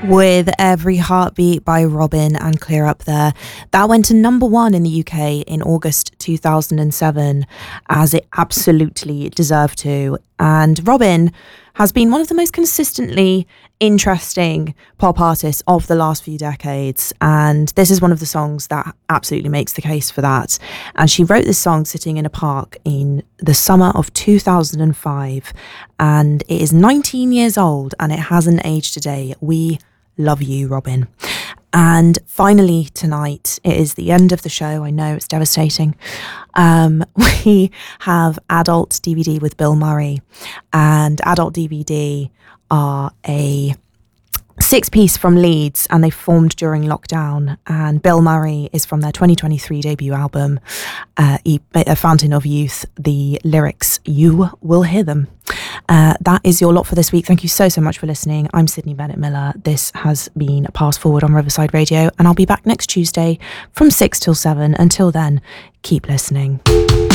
With Every Heartbeat by Robyn and Clear Up there. That went to number 1 in the UK in August 2007, as it absolutely deserved to. And Robyn has been one of the most consistently interesting pop artists of the last few decades, and this is one of the songs that absolutely makes the case for that. And she wrote this song sitting in a park in the summer of 2005, and it is 19 years old and it hasn't aged a day. We love you, Robyn. And finally tonight, it is the end of the show. I know it's devastating. We have Adult DVD with Bill Murray, and Adult DVD are a 6-piece from Leeds, and they formed during lockdown. And Bill Murray is from their 2023 debut album, A Fountain of Youth. The lyrics, you will hear them. That is your lot for this week. Thank you so much for listening. I'm Sydney Bennett Miller. This has been Pass Forward on Riverside Radio, and I'll be back next Tuesday from 6 till 7. Until then, keep listening.